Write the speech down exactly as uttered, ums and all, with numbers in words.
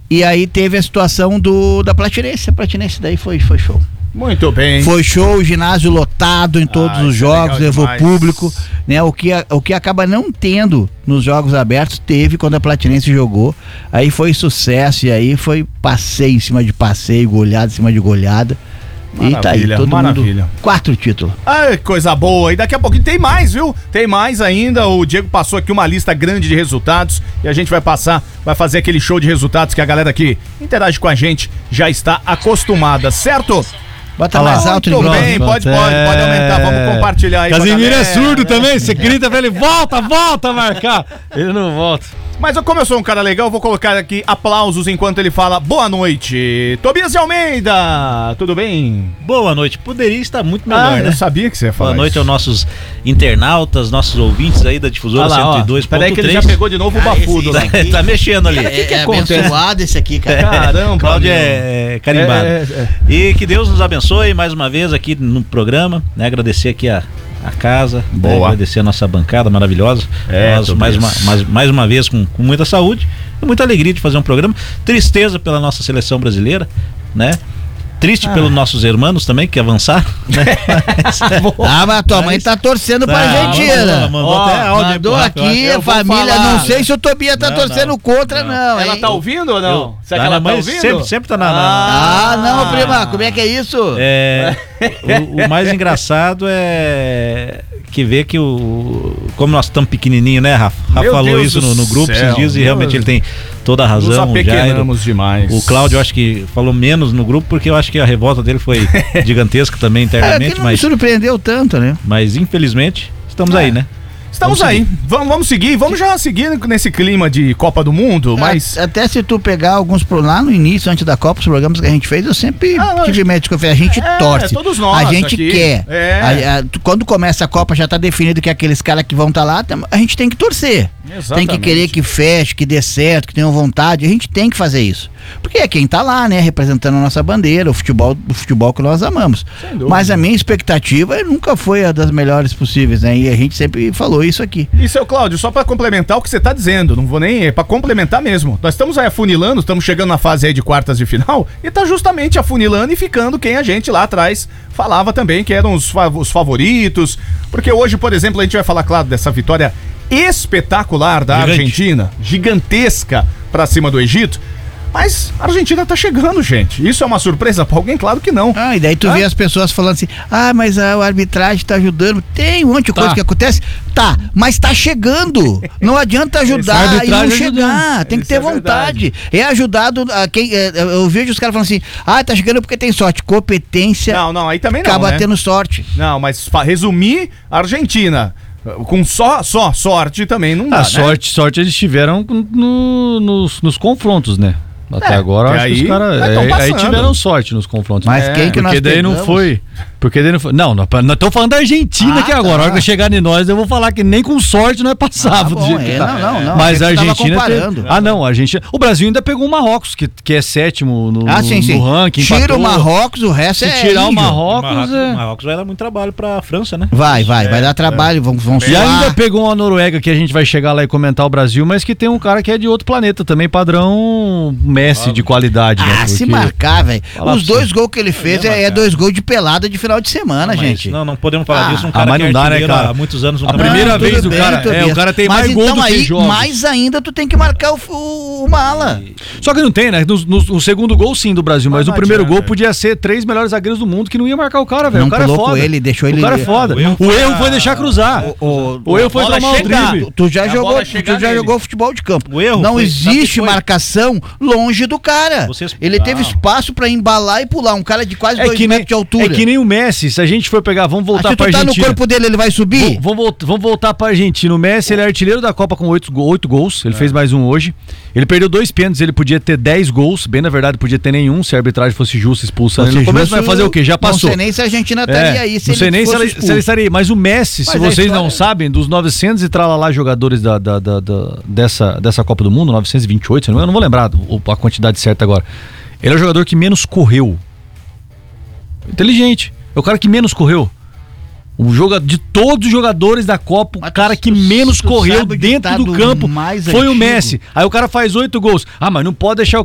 E aí teve a situação do, da Platinense. A Platinense daí foi, foi show. Muito bem. Foi show, o ginásio lotado em todos ah, os jogos, é levou demais. Público, né? O que, o que acaba não tendo nos jogos abertos, teve quando a Platinense jogou. Aí foi sucesso, e aí foi passeio em cima de passeio, goleada em cima de goleada. Maravilha, e tá aí, todo maravilha. mundo, quatro títulos. Ai, coisa boa. E daqui a pouquinho tem mais, viu? Tem mais ainda. O Diego passou aqui uma lista grande de resultados e a gente vai passar, vai fazer aquele show de resultados que a galera que interage com a gente já está acostumada, certo? Bota mais alto, Tudo bem, pode, pode, pode aumentar, vamos compartilhar aí. Casimiro é surdo também, você grita pra ele, volta, volta a marcar. Ele não volta. Mas como eu sou um cara legal, vou colocar aqui aplausos enquanto ele fala boa noite. Tobias de Almeida, tudo bem? Boa noite, poderia estar muito melhor, ah, né? Eu sabia que você ia falar Boa noite isso. aos nossos internautas, nossos ouvintes aí da Difusora cento e dois ponto três. Peraí que ele já pegou de novo o bafudo. Ah, esse, esse tá mexendo ali. É, que que é abençoado esse aqui, cara. Caramba. Cláudio é, é carimbado. É, é, é. E que Deus nos abençoe mais uma vez aqui no programa, né? Agradecer aqui a a casa, boa. Né? Agradecer a nossa bancada maravilhosa. É, Nós, mais, uma, mais, mais uma vez com, com muita saúde e muita alegria de fazer um programa. Tristeza pela nossa seleção brasileira, né? Triste ah. pelos nossos irmãos também, que avançaram, né? Mas, ah, mas a tua mãe tá torcendo tá, pra Argentina. Mandou, oh, até áudio mandou aqui, a família, falar. Não sei se o Tobias tá não, torcendo não, contra, não. não ela hein? tá ouvindo ou não? Eu, Será que ela tá ouvindo? Sempre, sempre tá na... na... Ah, ah, não, prima, como é que é isso? É, o, o mais engraçado é que vê que o... Como nós estamos pequenininho, né, Rafa? Rafa Meu falou Deus isso no, no grupo céu, esses dias e realmente ele tem toda a razão. Nos apequenamos demais. O Cláudio, eu acho que falou menos no grupo porque eu acho que a revolta dele foi gigantesca também internamente. É, que não mas me surpreendeu tanto, né? Mas infelizmente estamos é. aí, né? Estamos vamos aí, vamos, vamos seguir, vamos já seguir nesse clima de Copa do Mundo, mas... Até se tu pegar alguns, lá no início, antes da Copa, os programas que a gente fez, eu sempre ah, tive medo de confiar, a gente é, torce, todos nós a gente aqui. quer, é. a, a, quando começa a Copa já tá definido que aqueles caras que vão estar tá lá, a gente tem que torcer, exatamente. Tem que querer que feche, que dê certo, que tenham vontade, a gente tem que fazer isso, porque é quem tá lá, né, representando a nossa bandeira, o futebol, o futebol que nós amamos, mas a minha expectativa nunca foi a das melhores possíveis, né, e a gente sempre falou isso aqui. E seu Cláudio, só para complementar o que você tá dizendo, não vou nem, é para complementar mesmo, nós estamos aí afunilando, estamos chegando na fase aí de quartas de final, e tá justamente afunilando e ficando quem a gente lá atrás falava também, que eram os, os favoritos, porque hoje, por exemplo, a gente vai falar, claro, dessa vitória espetacular da Gigante. Argentina, gigantesca para cima do Egito. Mas a Argentina tá chegando, gente. Isso é uma surpresa pra alguém? Claro que não. Ah, e daí tu ah? vê as pessoas falando assim, ah, mas a, a arbitragem tá ajudando. Tem um monte de tá. coisa que acontece. Tá, mas tá chegando. Não adianta ajudar e não chegar. Tem que ter é vontade. É ajudado a quem. É, eu vejo os caras falando assim, ah, tá chegando porque tem sorte. Competência. Não, não, aí também não. Acaba né? tendo sorte. Não, mas resumir a Argentina com só, só sorte também não dá. Ah, sorte, né? sorte eles tiveram no, nos, nos confrontos, né? Até é, agora, acho aí, que os caras aí, aí tiveram sorte nos confrontos. Mas é, quem que nós Porque daí pegamos? não foi. Porque daí não foi. Não, nós estamos falando da Argentina ah, aqui agora. Tá. A hora que chegar em nós, eu vou falar que nem com sorte não é passava. Ah, bom, do jeito é, que tá. não, não, não. Mas é a Argentina. Tem... É. Ah, não, a Argentina. O Brasil ainda pegou o Marrocos, que, que é sétimo no, ah, sim, no, sim. no ranking. Tira empatou. o Marrocos, o resto Se é. tirar índio. o Marrocos. O Marrocos, é... o Marrocos vai dar muito trabalho pra França, né? Vai, vai, é, vai dar trabalho. É. Vão, vão E ainda pegou uma Noruega que a gente vai chegar lá e comentar o Brasil, mas que tem um cara que é de outro planeta também, padrão Messi ah, de qualidade. Ah, né? se marcar, velho. Os dois gols que ele fez é, é dois gols de pelada de final de semana, não, gente. Não, não podemos falar ah, disso. Um cara ah, mas que não dá, né, cara? Há muitos anos. Um a cara primeira não, vez o bem, cara, é, o cara tem mas mais então gol do aí, que jogos. Mais ainda tu tem que marcar o, o, o mala. Só que não tem, né? No, no, no segundo gol sim do Brasil, mas, mas no primeiro adianta, gol podia ser três melhores zagueiros do mundo que não ia marcar o cara, velho. Não o cara é colocou foda. ele, deixou ele. O cara é foda. O erro, o erro foi deixar cruzar. O, o, o erro foi tomar o drible. Tu já jogou, tu já jogou futebol de campo. O erro não foi, existe marcação longe do cara. Vocês... Ele teve espaço pra embalar e pular. Um cara de quase é dois metros nem, de altura. É que nem o Messi. Se a gente for pegar, vamos voltar pra Argentina. Se tu tá no corpo dele, ele vai subir? Vamos, vamos voltar pra Argentina. O Messi, ele é artilheiro da Copa com oito gols. Ele é. fez mais um hoje. Ele perdeu dois pênaltis, ele podia ter dez gols. Bem, na verdade, podia ter nenhum. Se a arbitragem fosse justa, expulsando ele no começo, vai fazer o quê? Já passou. Não sei nem se a Argentina estaria é, aí. Se não sei nem se ela, se ela estaria aí. Mas o Messi, mas se vocês não sabem, dos novecentos e tralalá jogadores da, da, da, da, dessa, dessa Copa do Mundo, novecentos e vinte e oito, eu não vou lembrar a quantidade certa agora. Ele é o jogador que menos correu. Inteligente. É o cara que menos correu. O joga, de todos os jogadores da Copa, mas o cara que menos correu dentro do campo foi o Messi. Aí o cara faz oito gols. Ah, mas não pode deixar o